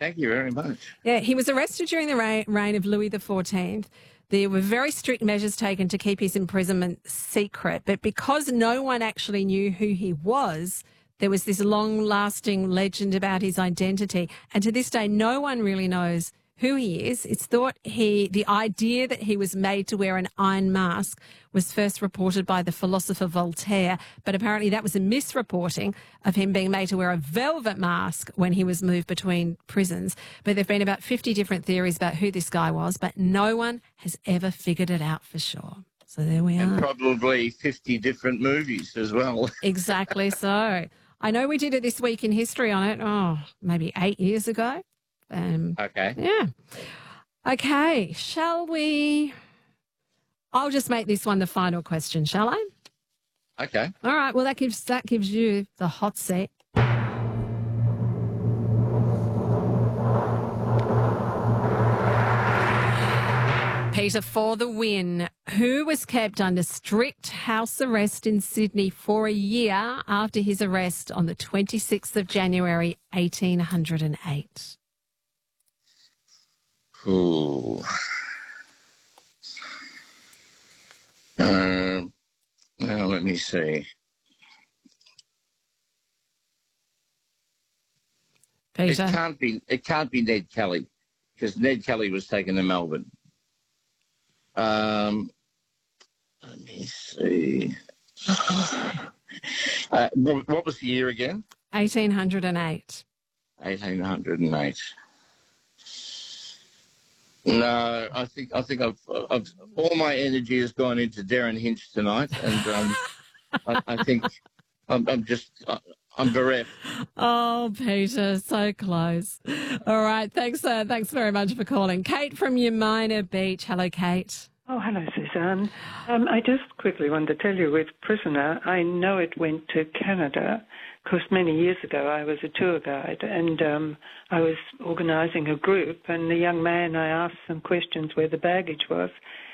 Thank you very much. Yeah, he was arrested during the reign of Louis XIV. There were very strict measures taken to keep his imprisonment secret, but because no one actually knew who he was, there was this long-lasting legend about his identity. And to this day, no one really knows who he is. It's thought the idea that he was made to wear an iron mask was first reported by the philosopher Voltaire, but apparently that was a misreporting of him being made to wear a velvet mask when he was moved between prisons. But there have been about 50 different theories about who this guy was, but no one has ever figured it out for sure. So there we are. And probably 50 different movies as well. Exactly so. I know we did it This Week in History on it, maybe 8 years ago. Okay. Yeah. Okay, shall we? I'll just make this one the final question, shall I? Okay. All right, well, that gives you the hot seat. Peter, for the win. Who was kept under strict house arrest in Sydney for a year after his arrest on the 26th of January, 1808? Ooh. Now let me see. Peter? It can't be Ned Kelly, because Ned Kelly was taken to Melbourne. Let me see. What was the year again? 1808. 1808. No, I think I've all my energy has gone into Darren Hinch tonight, and I think I'm bereft. Oh, Peter, so close. All right, thanks very much for calling. Kate from Yamina Beach. Hello, Kate. Oh, hello, Suzanne. I just quickly wanted to tell you, with Prisoner, I know it went to Canada because many years ago I was a tour guide and I was organising a group, and the young man, I asked some questions where the baggage was,